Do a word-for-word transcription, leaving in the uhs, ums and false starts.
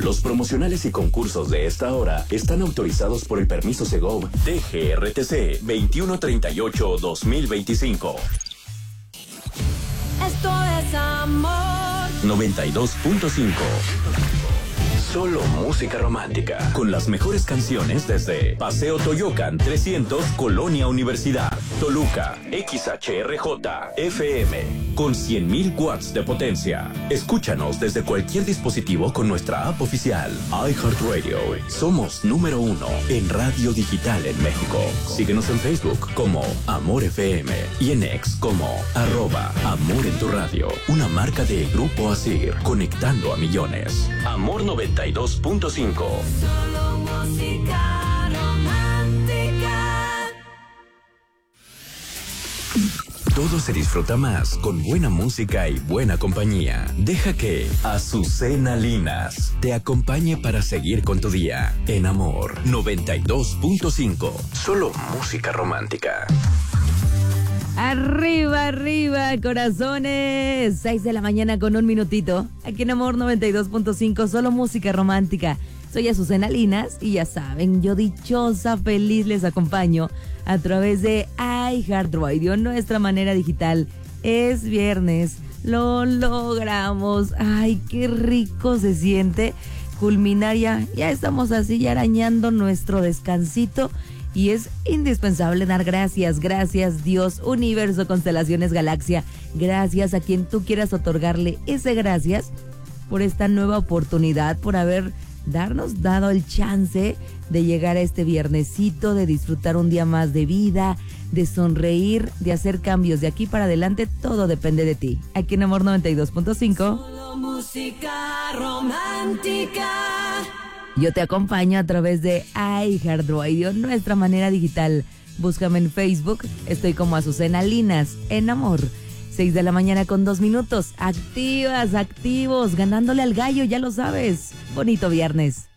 Los promocionales y concursos de esta hora están autorizados por el permiso Segov D G R T C veintiuno treinta y ocho guión dos mil veinticinco. Esto es amor. noventa y dos punto cinco. Solo música romántica. Con las mejores canciones desde Paseo Toyocan trescientos, Colonia Universidad, Toluca, X H R J, F M, con cien mil watts de potencia. Escúchanos desde cualquier dispositivo con nuestra app oficial, iHeartRadio. Somos número uno en radio digital en México. Síguenos en Facebook como Amor F M y en X como arroba Amor en tu radio. Una marca de Grupo Asir, conectando a millones. Amor noventa y dos punto cinco. Solo música romántica. Todo se disfruta más con buena música y buena compañía. Deja que Azucena Linas te acompañe para seguir con tu día. En Amor noventa y dos punto cinco. Solo música romántica. Arriba, arriba, corazones. seis de la mañana con un minutito. Aquí en Amor noventa y dos punto cinco, solo música romántica. Soy Azucena Linas y ya saben, yo dichosa, feliz les acompaño a través de iHeartRadio, nuestra manera digital. Es viernes, lo logramos. Ay, qué rico se siente culminar ya. Ya estamos así, ya arañando nuestro descansito. Y es indispensable dar gracias, gracias Dios, universo, constelaciones, galaxia, gracias a quien tú quieras otorgarle ese gracias por esta nueva oportunidad, por haber darnos dado el chance de llegar a este viernesito, de disfrutar un día más de vida, de sonreír, de hacer cambios. De aquí para adelante todo depende de ti. Aquí en Amor noventa y dos punto cinco. Solo música romántica. Yo te acompaño a través de iHeartRadio, nuestra manera digital. Búscame en Facebook, estoy como Azucena Linas, en Amor. seis de la mañana con dos minutos. Activas, activos, ganándole al gallo, ya lo sabes. Bonito viernes.